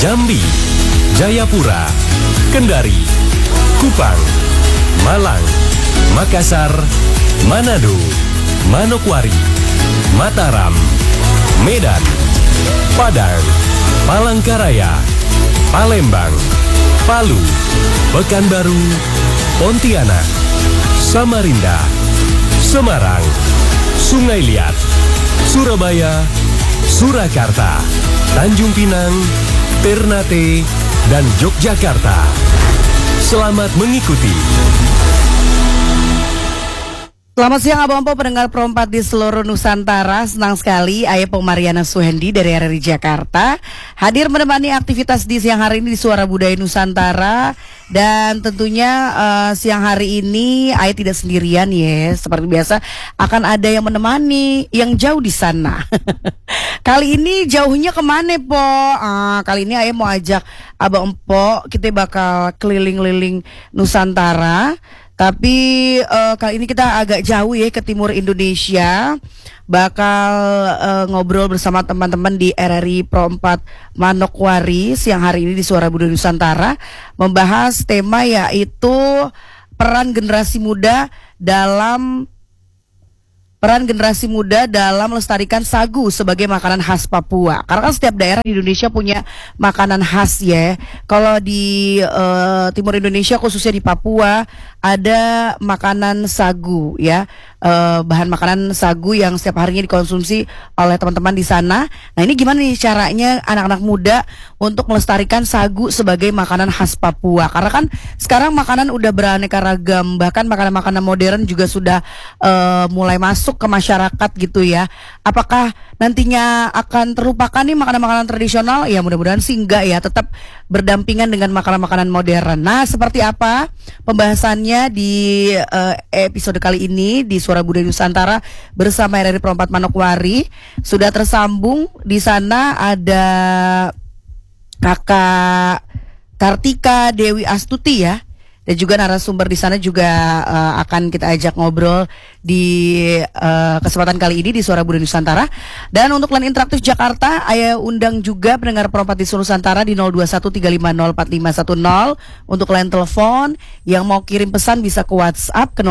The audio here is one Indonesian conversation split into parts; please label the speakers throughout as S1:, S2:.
S1: Jambi, Jayapura, Kendari, Kupang, Malang, Makassar, Manado, Manokwari, Mataram, Medan, Padang, Palangkaraya, Palembang, Palu, Pekanbaru, Pontianak, Samarinda, Semarang, Sungai Liat, Surabaya, Surakarta, Tanjung Pinang, Ternate, dan Yogyakarta. Selamat mengikuti.
S2: Selamat siang Abang Po, pendengar Pro 4 di seluruh Nusantara. Senang sekali Ayah Mariana Suhendi dari RRI Jakarta hadir menemani aktivitas di siang hari ini di Suara Budaya Nusantara. Dan tentunya siang hari ini Ayah tidak sendirian ya. Seperti biasa akan ada yang menemani yang jauh di sana. Kali ini jauhnya kemana Po? Kali ini Ayah mau ajak Abang Po, kita bakal keliling-keliling Nusantara. Tapi kali ini kita agak jauh ya ke timur Indonesia. Bakal ngobrol bersama teman-teman di RRI Pro 4 Manokwari siang hari ini di Suara Budaya Nusantara, membahas tema yaitu peran generasi muda dalam melestarikan sagu sebagai makanan khas Papua. Karena kan setiap daerah di Indonesia punya makanan khas ya. Kalau di timur Indonesia khususnya di Papua ada makanan sagu ya. Bahan makanan sagu yang setiap harinya dikonsumsi oleh teman-teman di sana. Nah, ini gimana nih caranya anak-anak muda untuk melestarikan sagu sebagai makanan khas Papua? Karena kan sekarang makanan udah beraneka ragam, bahkan makanan-makanan modern juga sudah mulai masuk ke masyarakat gitu ya. Apakah nantinya akan terlupakan nih makanan-makanan tradisional? Ya mudah-mudahan sih enggak ya, tetap berdampingan dengan makanan-makanan modern. Nah, seperti apa pembahasannya di episode kali ini di Suara Budaya Nusantara bersama RRI Pro 4 Manokwari? Sudah tersambung di sana ada Kakak Kartika Dewi Astuti ya. Dan juga narasumber di sana juga akan kita ajak ngobrol di kesempatan kali ini di Suara Budaya Nusantara. Dan untuk line interaktif Jakarta, Ayah undang juga pendengar Pro 4 di seluruh Nusantara di 0213504510 untuk line telepon. Yang mau kirim pesan bisa ke WhatsApp ke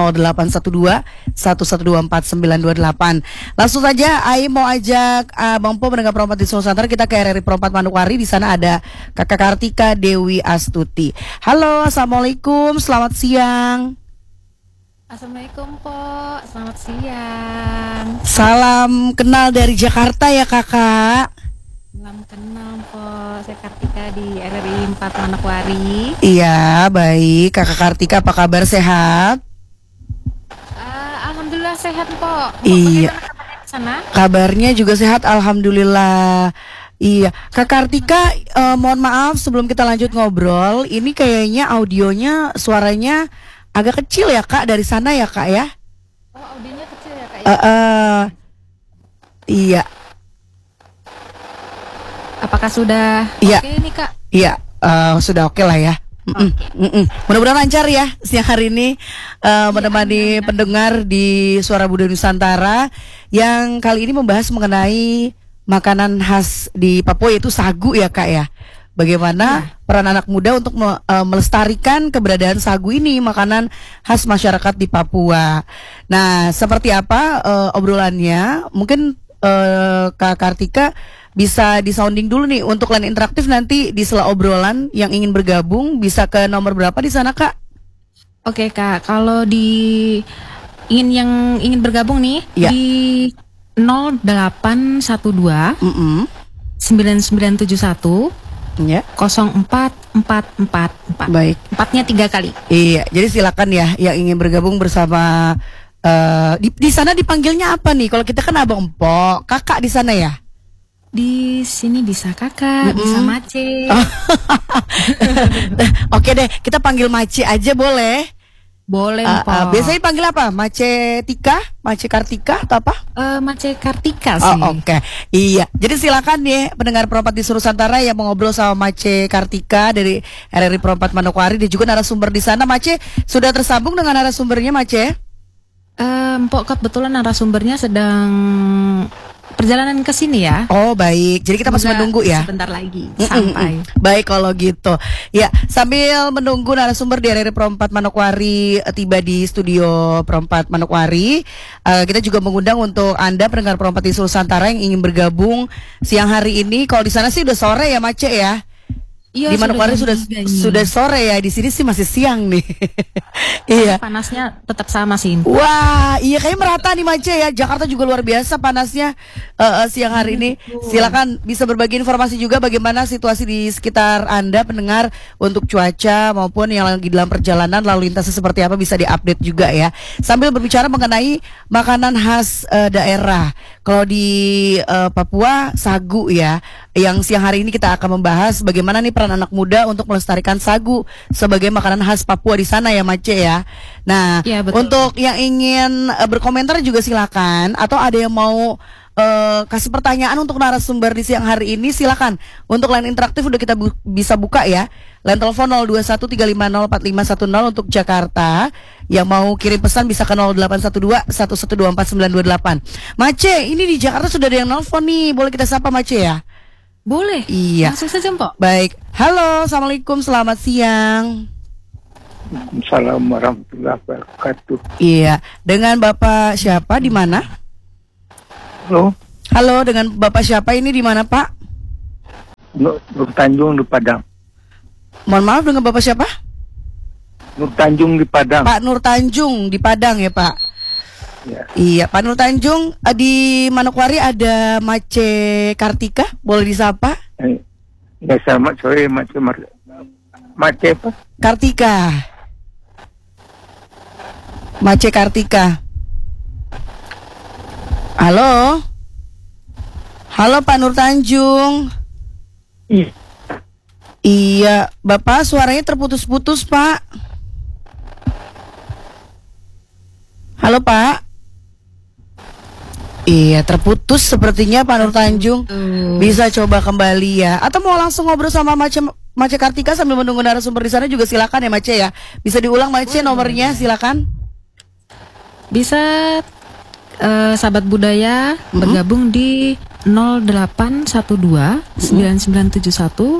S2: 0812-1124-928. Langsung saja Ayah mau ajak Bang Po pendengar Pro 4 di seluruh Nusantara, kita ke RRI Pro 4 Manokwari. Di sana ada Kakak Kartika Dewi Astuti. Halo, assalamualaikum. Selamat siang.
S3: Assalamualaikum Po, selamat siang.
S2: Salam kenal dari Jakarta ya Kakak.
S3: Salam kenal Po, saya Kartika di RRI 4 Manokwari.
S2: Iya baik, Kakak Kartika apa kabar, sehat?
S3: Alhamdulillah sehat Po.
S2: Iya.
S3: Sana?
S2: Kabarnya juga sehat, alhamdulillah. Iya, Kak Kartika, mohon maaf sebelum kita lanjut ngobrol, ini kayaknya audionya, suaranya agak kecil ya Kak dari sana ya Kak ya?
S3: Oh, audionya kecil ya Kak ya?
S2: Iya.
S3: Apakah sudah
S2: iya.
S3: Oke nih Kak?
S2: Iya, sudah oke lah ya. Mudah-mudahan lancar ya siang hari ini menemani pendengar di Suara Budaya Nusantara yang kali ini membahas mengenai makanan khas di Papua yaitu sagu ya Kak ya. Bagaimana peran anak muda untuk melestarikan keberadaan sagu ini, makanan khas masyarakat di Papua. Nah, seperti apa obrolannya? Mungkin Kak Kartika bisa disounding dulu nih untuk line interaktif nanti di sela obrolan yang ingin bergabung bisa ke nomor berapa di sana Kak?
S3: Oke Kak, kalau yang ingin bergabung nih
S2: ya.
S3: Di 0812 9971
S2: ya.
S3: 0444.
S2: Baik.
S3: 4-nya 3 kali.
S2: Iya, jadi silakan ya yang ingin bergabung bersama di sana dipanggilnya apa nih? Kalau kita kan Abang Empok, Kakak di sana ya?
S3: Di sini bisa Kakak, bisa Mace.
S2: Oke deh, kita panggil Mace aja boleh?
S3: Boleh,
S2: biasanya panggil apa? Mace Tika? Mace Kartika atau apa?
S3: Mace Kartika sih.
S2: Oh, oke. Iya. Jadi silakan nih pendengar Pro 4 di seluruh Nusantara yang mau ngobrol sama Mace Kartika dari RRI Pro 4 Manokwari dan juga narasumber di sana. Mace sudah tersambung dengan narasumbernya Mace?
S3: Mpok kebetulan narasumbernya sedang perjalanan ke sini ya.
S2: Oh baik, jadi kita masih
S3: Semoga
S2: menunggu ya.
S3: Sebentar lagi sampai.
S2: Baik kalau gitu. Ya, sambil menunggu narasumber di RRI Pro 4 Manokwari tiba di studio Pro 4 Manokwari, kita juga mengundang untuk Anda pendengar Pro 4 di seluruh Nusantara yang ingin bergabung siang hari ini. Kalau di sana sih udah sore ya, Mace ya.
S3: Iya,
S2: Di Manokwari sudah sore ya, di sini sih masih siang nih. Iya.
S3: Panasnya tetap sama sih.
S2: Wah, iya kayaknya merata nih Mace ya. Jakarta juga luar biasa panasnya siang hari ini. Silakan bisa berbagi informasi juga bagaimana situasi di sekitar Anda pendengar untuk cuaca maupun yang lagi dalam perjalanan lalu lintasnya seperti apa bisa diupdate juga ya. Sambil berbicara mengenai makanan khas daerah. Kalau di Papua sagu ya. Yang siang hari ini kita akan membahas bagaimana nih peran anak muda untuk melestarikan sagu sebagai makanan khas Papua di sana ya Mace ya. Nah,
S3: Ya, betul.
S2: untuk yang ingin berkomentar juga silakan, atau ada yang mau kasih pertanyaan untuk narasumber di siang hari ini silakan. Untuk line interaktif udah kita bisa buka ya. Line telepon 0213504510 untuk Jakarta. Yang mau kirim pesan bisa ke 0812-1124-928. Mace, ini di Jakarta sudah ada yang nelfon nih. Boleh kita sapa Mace ya?
S3: Boleh.
S2: Iya.
S3: Langsung saja, Mpok.
S2: Baik. Halo, assalamualaikum, selamat siang.
S4: Assalamualaikum warahmatullahi wabarakatuh.
S2: Iya, dengan Bapak siapa di mana?
S4: Halo,
S2: Halo, dengan Bapak siapa ini di mana, Pak?
S4: Nur Tanjung di Padang.
S2: Mohon maaf, dengan Bapak siapa?
S4: Nur Tanjung di Padang.
S2: Pak Nur Tanjung di Padang ya, Pak.
S4: Ya.
S2: Iya, Pak Nur Tanjung, di Manokwari ada Mace Kartika, boleh disapa?
S4: Ya, selamat sore, Mace apa?
S2: Kartika. Mace Kartika. Halo. Halo Pak Nur Tanjung.
S4: Iya.
S2: Iya, Bapak suaranya terputus-putus, Pak. Halo, Pak. Iya, terputus sepertinya Pak Nur Tanjung. Bisa coba kembali ya. Atau mau langsung ngobrol sama Mace Kartika sambil menunggu narasumber di sana juga silakan ya Mace ya. Bisa diulang Mace nomornya silakan.
S3: Bisa sahabat budaya bergabung di 0812 9971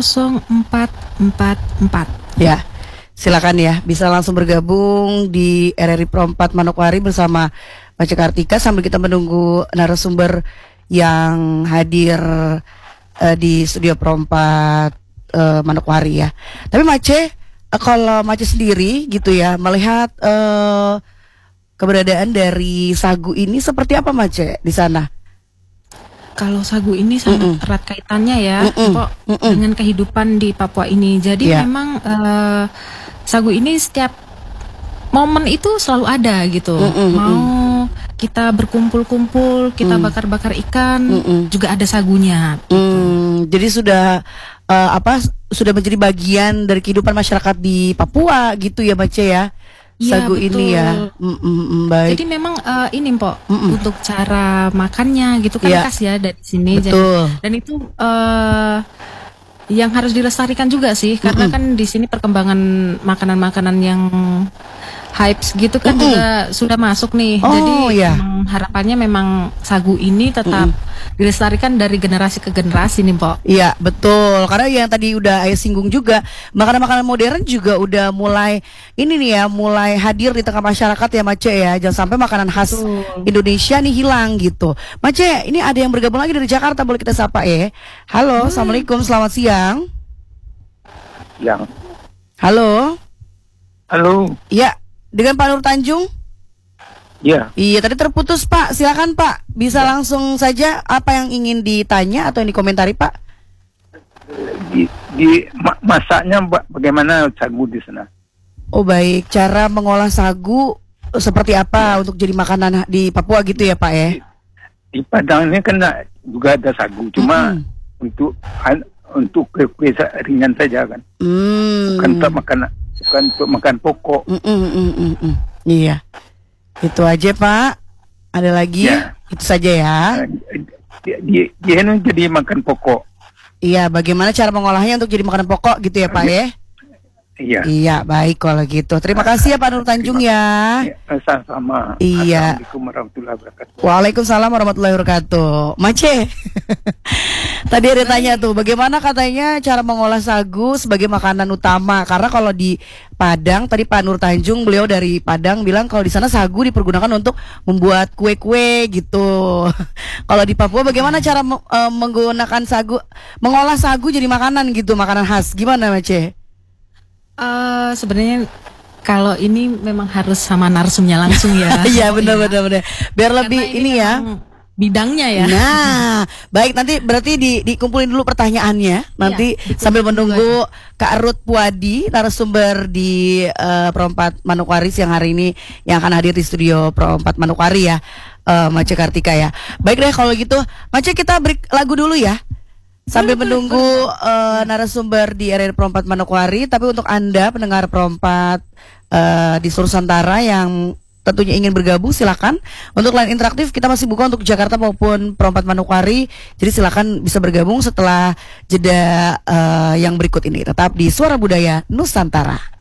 S3: 0444.
S2: Ya. Silakan ya, bisa langsung bergabung di RRI Pro 4 Manokwari bersama Mace Kartika sambil kita menunggu narasumber yang hadir di studio Pro 4 Manokwari ya. Tapi Mace, kalau Mace sendiri gitu ya, melihat keberadaan dari sagu ini seperti apa Mace di sana?
S3: Kalau sagu ini sangat erat kaitannya ya, Mpok, dengan kehidupan di Papua ini. Jadi memang sagu ini setiap momen itu selalu ada gitu. Mau kita berkumpul-kumpul, kita bakar-bakar ikan, juga ada sagunya.
S2: Jadi sudah sudah menjadi bagian dari kehidupan masyarakat di Papua gitu ya Mace ya.
S3: Iya,
S2: Sagu
S3: betul.
S2: ini ya. Baik.
S3: Jadi memang ini Mpok, untuk cara makannya gitu kan khas ya dari sini.
S2: Betul.
S3: Dan itu yang harus dilestarikan juga sih, karena kan di sini perkembangan makanan-makanan yang hypes gitu kan juga sudah masuk nih. Jadi memang harapannya memang sagu ini tetap dilestarikan dari generasi ke generasi nih, Mpok.
S2: Iya, betul. Karena yang tadi udah Ayah singgung juga, makanan-makanan modern juga udah mulai ini nih ya, mulai hadir di tengah masyarakat ya Mace ya. Jangan sampai makanan khas Indonesia nih hilang gitu. Mace, ini ada yang bergabung lagi dari Jakarta, boleh kita sapa ya. Halo, assalamualaikum, selamat siang.
S4: Yang.
S2: Halo.
S4: Halo.
S2: Iya, dengan Pak Nur Tanjung.
S4: Ya.
S2: Iya, tadi terputus Pak. Silakan Pak, bisa langsung saja apa yang ingin ditanya atau yang dikomentari Pak?
S4: Masaknya bagaimana sagu di sana?
S2: Oh baik, cara mengolah sagu seperti apa untuk jadi makanan di Papua gitu ya Pak ya?
S4: Di Padang ini kan juga ada sagu, cuma untuk kue ringan saja kan. Bukan untuk makan pokok.
S2: Iya. Itu aja Pak. Ada lagi?
S4: Ya.
S2: Itu saja ya.
S4: Dia ini jadi makan pokok.
S2: Iya, bagaimana cara mengolahnya untuk jadi makanan pokok gitu ya Pak ya?
S4: Iya.
S2: Iya, baik kalau gitu. Terima kasih ya Pak Nur Tanjung ya.
S4: Sama-sama.
S2: Iya.
S4: Assalamualaikum warahmatullahi wabarakatuh.
S2: Waalaikumsalam warahmatullahi wabarakatuh. Mace, tadi ada tanya tuh, bagaimana katanya cara mengolah sagu sebagai makanan utama? Karena kalau di Padang, tadi Pak Nur Tanjung, beliau dari Padang bilang kalau di sana sagu dipergunakan untuk membuat kue-kue gitu. Kalau di Papua, bagaimana cara menggunakan sagu, mengolah sagu jadi makanan gitu, makanan khas? Gimana Mace?
S3: Sebenarnya kalau ini memang harus sama narsumnya langsung ya.
S2: Iya benar. Biar lebih ini ya.
S3: Bidangnya ya.
S2: Nah, baik, nanti berarti dikumpulin dulu pertanyaannya. Nanti sambil menunggu Kak Ruth Puadi, narasumber di Pro4 Manokwari siang hari ini yang akan hadir di studio Pro4 Manokwari ya, Mace Kartika ya. Baik deh kalau gitu, Mace kita break lagu dulu ya. Sambil menunggu narasumber di RRI Pro4 Manokwari. Tapi untuk Anda pendengar Pro4 di seluruh Nusantara yang tentunya ingin bergabung, silakan. Untuk line interaktif kita masih buka untuk Jakarta maupun Pro4 Manokwari. Jadi silakan bisa bergabung setelah jeda yang berikut ini. Tetap di Suara Budaya Nusantara.